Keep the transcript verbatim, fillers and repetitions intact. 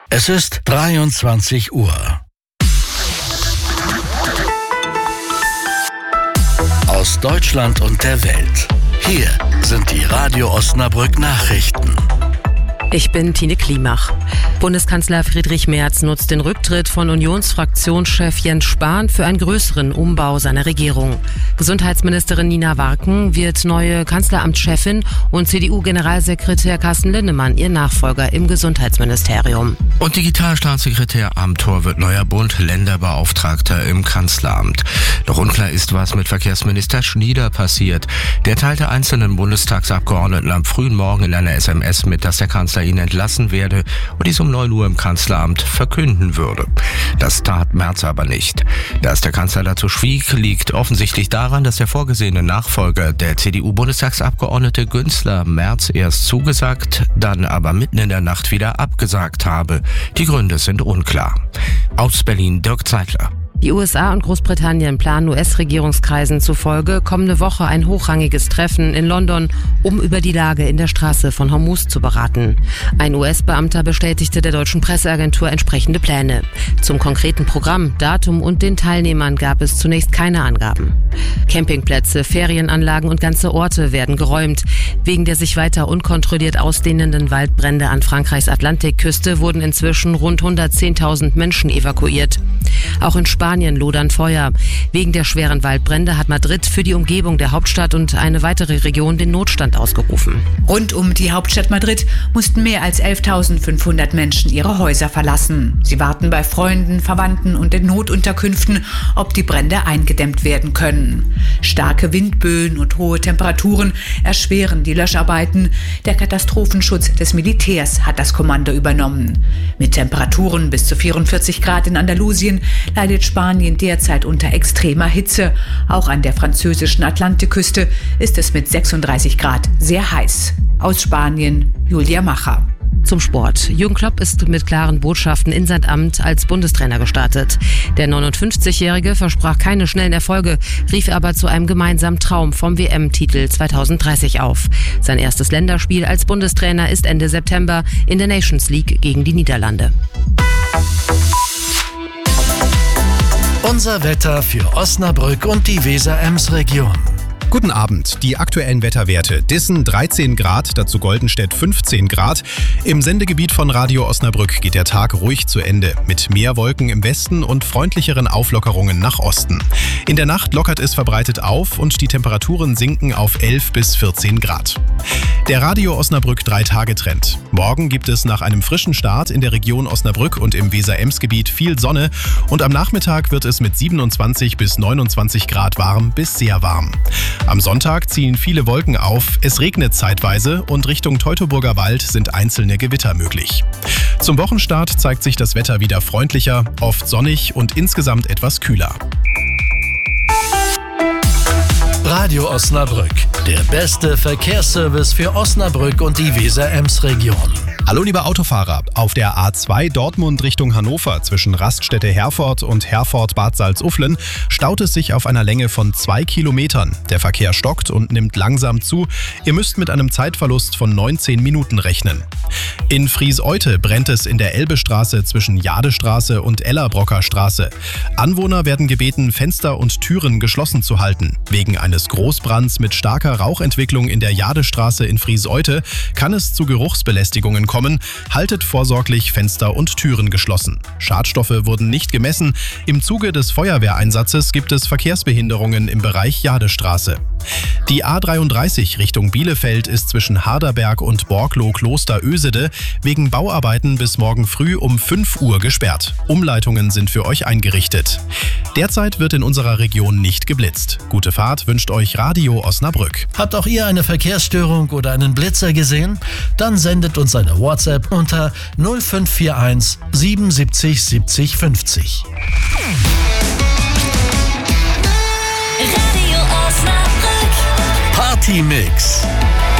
Es ist dreiundzwanzig Uhr. Aus Deutschland und der Welt. Hier sind die Radio Osnabrück Nachrichten. Ich bin Tine Klimach. Bundeskanzler Friedrich Merz nutzt den Rücktritt von Unionsfraktionschef Jens Spahn für einen größeren Umbau seiner Regierung. Gesundheitsministerin Nina Warken wird neue Kanzleramtschefin und C D U-Generalsekretär Carsten Linnemann ihr Nachfolger im Gesundheitsministerium. Und Digitalstaatssekretär Amthor wird neuer Bund-Länder-Beauftragter im Kanzleramt. Noch unklar ist, was mit Verkehrsminister Schnieder passiert. Der teilte einzelnen Bundestagsabgeordneten am frühen Morgen in einer S M S mit, dass der Kanzler ihn entlassen werde und dies um neun Uhr im Kanzleramt verkünden würde. Das tat Merz aber nicht. Dass der Kanzler dazu schwieg, liegt offensichtlich daran, dass der vorgesehene Nachfolger, der C D U-Bundestagsabgeordnete Günzler, Merz erst zugesagt, dann aber mitten in der Nacht wieder abgesagt habe. Die Gründe sind unklar. Aus Berlin Dirk Zeitler. Die U S A und Großbritannien planen U S-Regierungskreisen zufolge kommende Woche ein hochrangiges Treffen in London, um über die Lage in der Straße von Hormuz zu beraten. Ein U S-Beamter bestätigte der deutschen Presseagentur entsprechende Pläne. Zum konkreten Programm, Datum und den Teilnehmern gab es zunächst keine Angaben. Campingplätze, Ferienanlagen und ganze Orte werden geräumt. Wegen der sich weiter unkontrolliert ausdehnenden Waldbrände an Frankreichs Atlantikküste wurden inzwischen rund hundertzehntausend Menschen evakuiert. Auch in Spanien lodern Feuer. Wegen der schweren Waldbrände hat Madrid für die Umgebung der Hauptstadt und eine weitere Region den Notstand ausgerufen. Rund um die Hauptstadt Madrid mussten mehr als elftausendfünfhundert Menschen ihre Häuser verlassen. Sie warten bei Freunden, Verwandten und in Notunterkünften, ob die Brände eingedämmt werden können. Starke Windböen und hohe Temperaturen erschweren die Löscharbeiten. Der Katastrophenschutz des Militärs hat das Kommando übernommen. Mit Temperaturen bis zu vierundvierzig Grad in Andalusien leidet Spanien derzeit unter extremer Hitze. Auch an der französischen Atlantikküste ist es mit sechsunddreißig Grad sehr heiß. Aus Spanien, Julia Macher. Zum Sport. Jürgen Klopp ist mit klaren Botschaften in sein Amt als Bundestrainer gestartet. Der neunundfünfzigjährige versprach keine schnellen Erfolge, rief aber zu einem gemeinsamen Traum vom W M-Titel zweitausenddreißig auf. Sein erstes Länderspiel als Bundestrainer ist Ende September in der Nations League gegen die Niederlande. Unser Wetter für Osnabrück und die Weser-Ems-Region. Guten Abend. Die aktuellen Wetterwerte. Dissen dreizehn Grad, dazu Goldenstedt fünfzehn Grad. Im Sendegebiet von Radio Osnabrück geht der Tag ruhig zu Ende, mit mehr Wolken im Westen und freundlicheren Auflockerungen nach Osten. In der Nacht lockert es verbreitet auf und die Temperaturen sinken auf elf bis vierzehn Grad. Der Radio Osnabrück drei-Tage-Trend. Morgen gibt es nach einem frischen Start in der Region Osnabrück und im Weser-Ems-Gebiet viel Sonne und am Nachmittag wird es mit siebenundzwanzig bis neunundzwanzig Grad warm bis sehr warm. Am Sonntag ziehen viele Wolken auf, es regnet zeitweise und Richtung Teutoburger Wald sind einzelne Gewitter möglich. Zum Wochenstart zeigt sich das Wetter wieder freundlicher, oft sonnig und insgesamt etwas kühler. Radio Osnabrück, der beste Verkehrsservice für Osnabrück und die Weser-Ems-Region. Hallo liebe Autofahrer, auf der A zwei Dortmund Richtung Hannover zwischen Raststätte-Herford und Herford-Bad Salzuflen staut es sich auf einer Länge von zwei Kilometern. Der Verkehr stockt und nimmt langsam zu. Ihr müsst mit einem Zeitverlust von neunzehn Minuten rechnen. In Fries-Eute brennt es in der Elbestraße zwischen Jadestraße und Ellerbrocker Straße. Anwohner werden gebeten, Fenster und Türen geschlossen zu halten. Wegen eines Großbrands mit starker Rauchentwicklung in der Jadestraße in Fries-Eute kann es zu Geruchsbelästigungen kommen. Haltet vorsorglich Fenster und Türen geschlossen. Schadstoffe wurden nicht gemessen. Im Zuge des Feuerwehreinsatzes gibt es Verkehrsbehinderungen im Bereich Jadestraße. Die A dreiunddreißig Richtung Bielefeld ist zwischen Harderberg und Borglow-Kloster-Ösede wegen Bauarbeiten bis morgen früh um fünf Uhr gesperrt. Umleitungen sind für euch eingerichtet. Derzeit wird in unserer Region nicht geblitzt. Gute Fahrt wünscht euch Radio Osnabrück. Habt auch ihr eine Verkehrsstörung oder einen Blitzer gesehen? Dann sendet uns eine WhatsApp unter null fünf vier eins siebenundsiebzig siebzig fünfzig. Radio Osnabrück. Party Mix.